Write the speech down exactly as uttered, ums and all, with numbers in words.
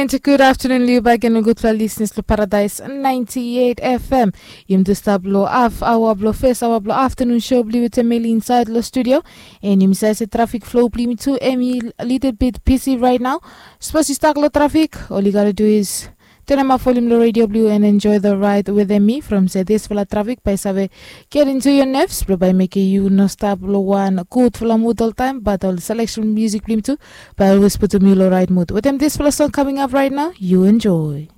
and good afternoon, Liuba and good for listeners to Paradise ninety-eight F M. Yim this tablo af our blo face our blo afternoon show bli with Emily inside the studio. And yim says the traffic flow bli me too Emily a little bit busy right now. Suppose you start the traffic, all you gotta do is turn on my volume the radio blue and enjoy the ride with me from this for the traffic by save get into your nerves by making you no stop low one good for the mood all time but all selection music blim too but always put a me low ride mood. With them this for the song coming up right now, you enjoy.